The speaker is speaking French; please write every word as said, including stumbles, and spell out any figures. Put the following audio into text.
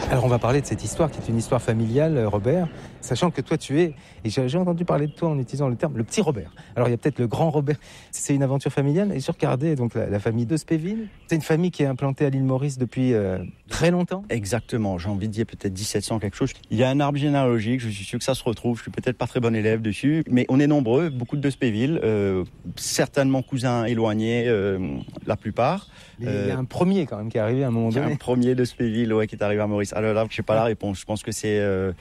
Alors on va parler de cette histoire qui est une histoire familiale, Robert, sachant que toi tu es, et j'ai, j'ai entendu parler de toi en utilisant le terme, le petit Robert. Alors il y a peut-être le grand Robert, c'est une aventure familiale, et j'ai regardé donc la, la famille d'Ospéville. C'est une famille qui est implantée à l'île Maurice depuis euh, très longtemps. Exactement, j'ai envie de dire peut-être dix-sept cents quelque chose. Il y a un arbre généalogique, je suis sûr que ça se retrouve, je suis peut-être pas très bon élève dessus, mais on est nombreux, beaucoup d'Ospéville, euh, certainement cousins éloignés, euh, la plupart. Mais il y a un premier quand même qui est arrivé à un moment donné. Un premier d'Ospéville, ouais, qui est arrivé à Maurice. Alors là, je sais pas la réponse. Je pense que c'est euh,